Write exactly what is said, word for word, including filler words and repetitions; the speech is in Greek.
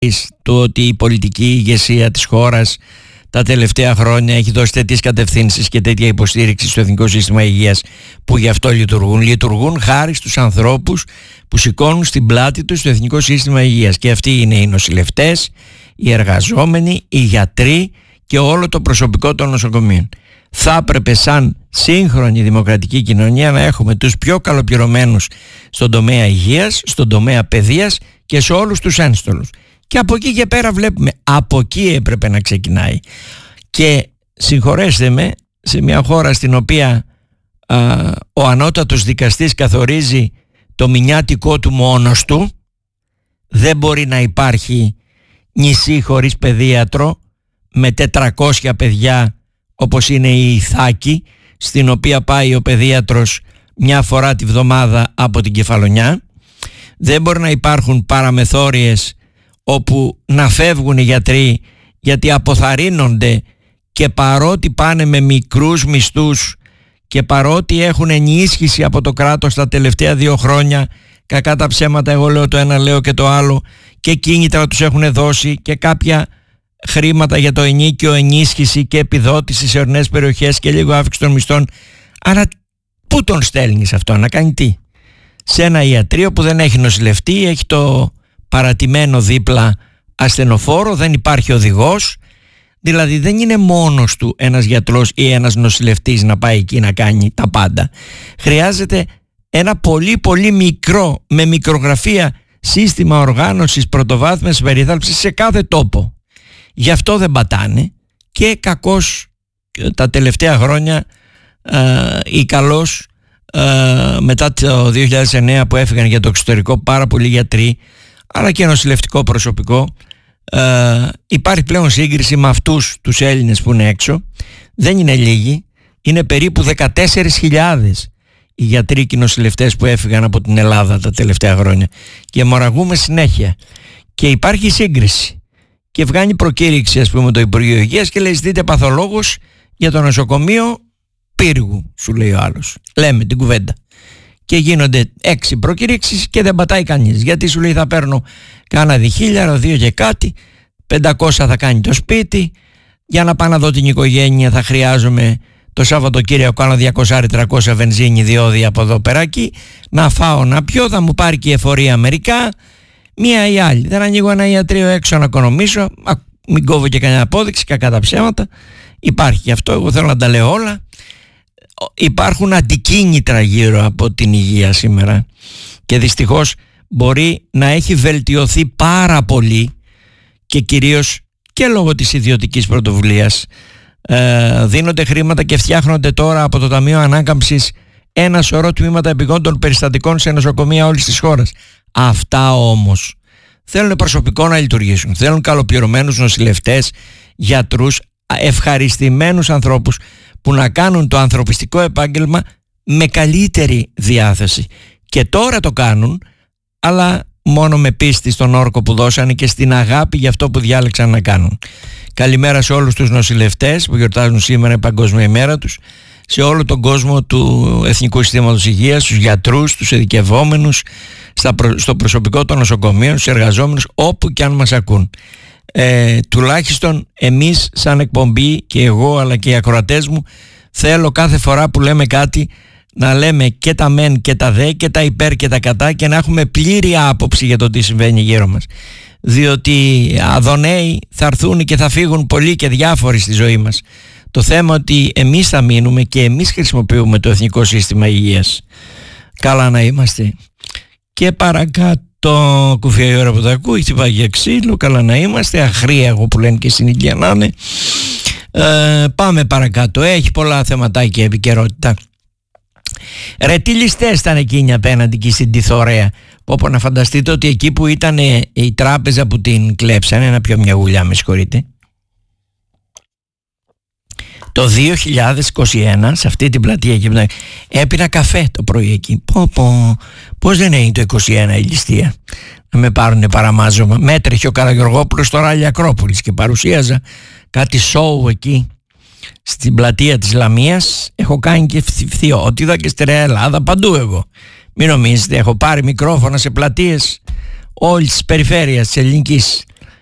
το ότι η πολιτική ηγεσία της χώρας τα τελευταία χρόνια έχει δώσει τέτοιες κατευθύνσεις και τέτοια υποστήριξη στο Εθνικό Σύστημα Υγείας που γι' αυτό λειτουργούν. Λειτουργούν χάρη στους ανθρώπους που σηκώνουν στην πλάτη τους το Εθνικό Σύστημα Υγείας, και αυτοί είναι οι νοσηλευτές, οι εργαζόμενοι, οι γιατροί και όλο το προσωπικό των νοσοκομείων. Θα έπρεπε σαν σύγχρονη δημοκρατική κοινωνία να έχουμε τους πιο καλοπληρωμένους στον τομέα υγείας, στον τομέα παιδείας και σε όλους τους ένστολους. Και από εκεί και πέρα βλέπουμε, από εκεί έπρεπε να ξεκινάει. Και συγχωρέστε με, σε μια χώρα στην οποία α, ο ανώτατος δικαστής καθορίζει το μηνιάτικό του μόνος του, δεν μπορεί να υπάρχει νησί χωρίς παιδίατρο με τετρακόσια παιδιά όπως είναι η Ιθάκη, στην οποία πάει ο παιδίατρος μια φορά τη βδομάδα από την Κεφαλονιά. Δεν μπορεί να υπάρχουν παραμεθόριες όπου να φεύγουν οι γιατροί γιατί αποθαρρύνονται, και παρότι πάνε με μικρούς μισθούς και παρότι έχουν ενίσχυση από το κράτος τα τελευταία δύο χρόνια, κακά τα ψέματα, εγώ λέω το ένα, λέω και το άλλο, και κίνητρα τους έχουν δώσει και κάποια χρήματα για το ενίκιο, ενίσχυση και επιδότηση σε ορεινές περιοχές και λίγο αύξηση των μισθών. Άρα πού τον στέλνεις αυτό να κάνει τι? Σε ένα ιατρείο που δεν έχει νοσηλευτή, έχει το παρατημένο δίπλα ασθενοφόρο, δεν υπάρχει οδηγός. Δηλαδή δεν είναι μόνος του ένας γιατρός ή ένας νοσηλευτής να πάει εκεί να κάνει τα πάντα. Χρειάζεται ένα πολύ πολύ μικρό, με μικρογραφία, σύστημα οργάνωσης πρωτοβάθμιας περίθαλψης σε κάθε τόπο. Γι' αυτό δεν πατάνε, και κακώς τα τελευταία χρόνια ε, ή καλώς ε, μετά το δύο χιλιάδες εννέα που έφυγαν για το εξωτερικό πάρα πολλοί γιατροί αλλά και νοσηλευτικό προσωπικό, ε, υπάρχει πλέον σύγκριση με αυτούς τους Έλληνες που είναι έξω. Δεν είναι λίγοι, είναι περίπου δεκατέσσερις χιλιάδες οι γιατροί και οι νοσηλευτές που έφυγαν από την Ελλάδα τα τελευταία χρόνια, και αιμορραγούμε συνέχεια. Και υπάρχει σύγκριση και βγάνει προκήρυξη, ας πούμε, το Υπουργείο Υγείας και λέει: ζητείτε παθολόγους για το νοσοκομείο Πύργου, σου λέει ο άλλος. Λέμε την κουβέντα. Και γίνονται έξι προκήρυξεις και δεν πατάει κανείς. Γιατί σου λέει: θα παίρνω κάνα διχίλιαρο, δύο και κάτι, πεντακόσια θα κάνει το σπίτι, για να πάω να δω την οικογένεια θα χρειάζομαι το Σαββατοκύριακο κάνα διακόσια τριακόσια βενζίνη, διόδια από εδώ πέρα εκεί, να φάω να πιω, θα μου πάρει και η εφορία μερικά, μία ή άλλη. Δεν ανοίγω ένα ιατρείο έξω να οικονομήσω, μην κόβω και κανένα απόδειξη, κακά τα ψέματα. Υπάρχει και αυτό, εγώ θέλω να τα λέω όλα. Υπάρχουν αντικίνητρα γύρω από την υγεία σήμερα και δυστυχώς μπορεί να έχει βελτιωθεί πάρα πολύ, και κυρίως και λόγω της ιδιωτικής πρωτοβουλίας. Ε, δίνονται χρήματα και φτιάχνονται τώρα από το Ταμείο Ανάκαμψης ένα σωρό τμήματα επιγόντων περιστατικών σε νοσοκομεία όλης της χώρας. Αυτά όμως θέλουν προσωπικό να λειτουργήσουν, θέλουν καλοπληρωμένους νοσηλευτές, γιατρούς, ευχαριστημένους ανθρώπους που να κάνουν το ανθρωπιστικό επάγγελμα με καλύτερη διάθεση. Και τώρα το κάνουν, αλλά μόνο με πίστη στον όρκο που δώσανε και στην αγάπη για αυτό που διάλεξαν να κάνουν. Καλημέρα σε όλους τους νοσηλευτές που γιορτάζουν σήμερα η Παγκόσμια ημέρα τους, σε όλο τον κόσμο του Εθνικού Συστήματος Υγείας, στους γιατρούς, στους ειδικευόμενους, στα προ... στο προσωπικό των νοσοκομείων, στους εργαζόμενους, όπου και αν μας ακούν. Ε, τουλάχιστον εμείς σαν εκπομπή, και εγώ αλλά και οι ακροατές μου, θέλω κάθε φορά που λέμε κάτι να λέμε και τα μεν και τα δε και τα υπέρ και τα κατά, και να έχουμε πλήρη άποψη για το τι συμβαίνει γύρω μας, διότι αδονέοι θα έρθουν και θα φύγουν πολλοί και διάφοροι στη ζωή μας. Το θέμα ότι εμείς θα μείνουμε και εμείς χρησιμοποιούμε το Εθνικό Σύστημα Υγείας. Καλά να είμαστε. Και παρακάτω κουφιά η ώρα που τα ακούει, χτυπάει για ξύλο, καλά να είμαστε, αχρία που λένε και στην ηλικία να είναι. Ε, πάμε παρακάτω, έχει πολλά θεματάκια επικαιρότητα. Ρε τι ληστές ήταν εκείνοι απέναντι και στην Τιθωρέα, που όπου να φανταστείτε ότι εκεί που ήταν η τράπεζα που την κλέψανε, ένα πιο μια γουλιά με συγχωρείτε, το δύο χιλιάδες είκοσι ένα σε αυτή την πλατεία εκεί, έπινα καφέ το πρωί εκεί. Πω, πω, πώς δεν είναι το είκοσι ένα η ληστεία να με πάρουνε παραμάζωμα. Μέτρεχε ο Καραγιοργόπουλος στο ράλι Ακρόπολης και παρουσίαζα κάτι σόου εκεί στην πλατεία της Λαμίας. Έχω κάνει και Φθιώτιδα και Στερεά Ελλάδα, παντού εγώ. Μην νομίζετε, έχω πάρει μικρόφωνα σε πλατείες όλης της περιφέρειας της ελληνικής.